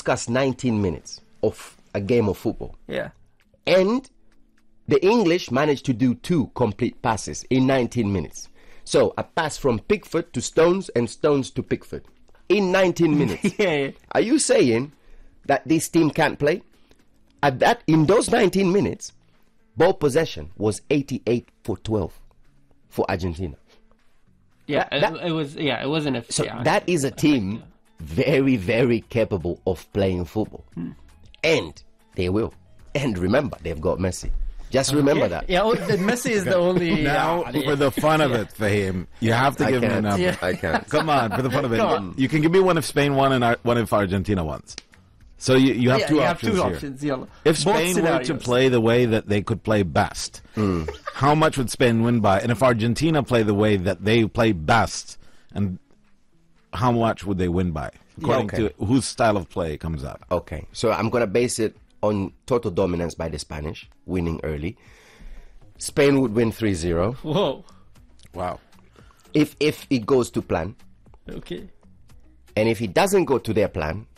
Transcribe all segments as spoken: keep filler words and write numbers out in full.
discuss nineteen minutes of a game of football. Yeah. And the English managed to do two complete passes in nineteen minutes. So a pass from Pickford to Stones and Stones to Pickford in nineteen minutes. yeah, yeah. Are you saying that this team can't play? At that, in those nineteen minutes, ball possession was eighty-eight for twelve for Argentina. Yeah, That- it, it was. Yeah, it wasn't a. So yeah, that is a team very, very capable of playing football. Hmm. And they will. And remember, they've got Messi. Just remember yeah, that. Yeah, oh, the Messi is the only. Now, yeah, for the fun of it, Fahim, you have to I give me a can't. number. Yeah. I can't. Come on, for the fun of it. Come on. You can give me one if Spain won and Ar- one if Argentina won. So you, you have yeah, two you options have two here. options. Yeah. If Both Spain were to scenarios. play the way that they could play best, how much would Spain win by? And if Argentina play the way that they play best, and how much would they win by? According okay. to whose style of play comes out. Okay, so I'm going to base it on total dominance by the Spanish, winning early. Spain would win three zero Whoa. Wow. if if it goes to plan. Okay. And if it doesn't go to their plan,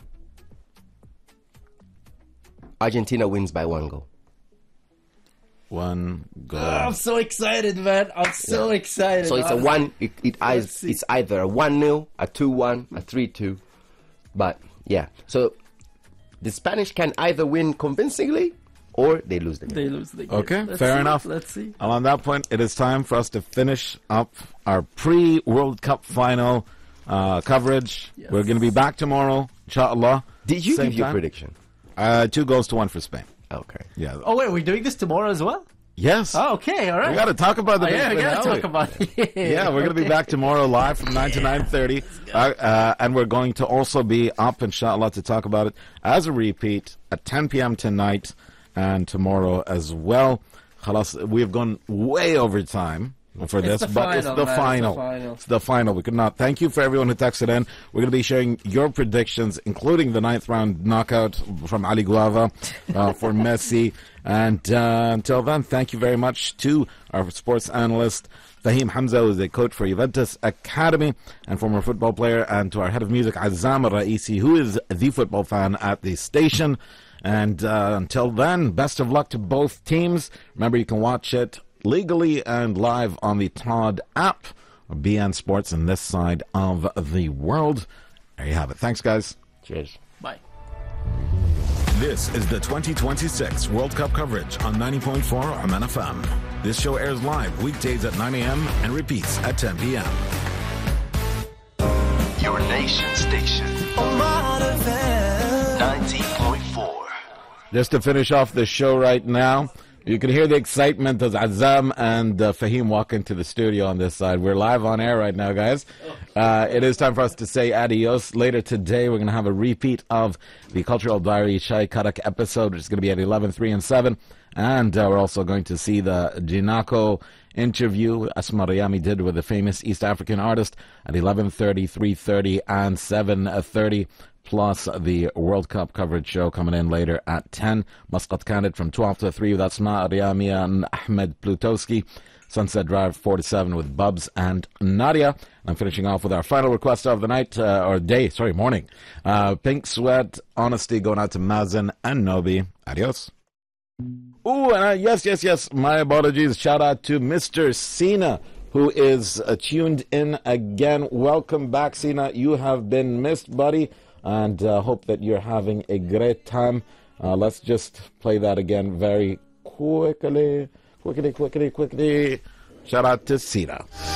Argentina wins by one goal. One goal. I'm so excited, man. I'm so excited. So it's a honestly. one. It, it Let's is, see. it's either a one nil, a two one, a three two. But yeah, so the Spanish can either win convincingly or they lose the game. They lose the game. Okay, Let's fair see. enough. Let's see. And on that point, it is time for us to finish up our pre-World Cup final uh, coverage. Yes. We're going to be back tomorrow, inshallah. Did you Same give your time. prediction? Uh, two goals to one for Spain. Okay. Yeah. Oh wait, we're doing this tomorrow as well. Yes. Oh, okay, all right. We got to talk about the Oh, big yeah, we gotta finale. talk about it. Yeah, we're going to be back tomorrow live from nine to nine thirty. Uh, uh, and we're going to also be up, inshallah, to talk about it as a repeat at ten p.m. tonight and tomorrow as well. Khalas, we've gone way over time for this, the but it's final, the man, it's the final. final. It's the final. We could not. Thank you for everyone who texted in. We're going to be sharing your predictions, including the ninth round knockout from Ali Guava uh, for Messi. And uh, until then, thank you very much to our sports analyst, Fahim Hamza, who is a coach for Juventus Academy and former football player, and to our head of music, Azam Raisi, who is the football fan at the station. And uh, until then, best of luck to both teams. Remember, you can watch it legally and live on the Todd app, or B N Sports on this side of the world. There you have it. Thanks, guys. Cheers. Bye. This is the twenty twenty-six World Cup coverage on ninety point four Oman F M. This show airs live weekdays at nine a.m. and repeats at ten p.m. Your nation station. ninety point four. Just to finish off the show right now, you can hear the excitement as Azam and uh, Fahim walk into the studio on this side. We're live on air right now, guys. Uh, it is time for us to say adios. Later today, we're going to have a repeat of the Cultural Diary Shai Karak episode, which is going to be at eleven, three, and seven. And uh, we're also going to see the Jinako interview Asma Rayami did with the famous East African artist at eleven thirty, three thirty, and seven thirty. Plus the World Cup coverage show coming in later at ten. Muscat Candid from twelve to three with Asma Rayami and Ahmed Plutowski. Sunset Drive four to seven with Bubs and Nadia. I'm finishing off with our final request of the night, uh, or day, sorry, morning. Uh, Pink Sweat, Honesty, going out to Mazen and Nobi. Adios. Ooh, and uh, yes, yes, yes, my apologies. Shout out to Mister Sina, who is uh, tuned in again. Welcome back, Sina. You have been missed, buddy, and uh, hope that you're having a great time. Uh, let's just play that again very quickly. Quickly, quickly, quickly. Shout out to Sina.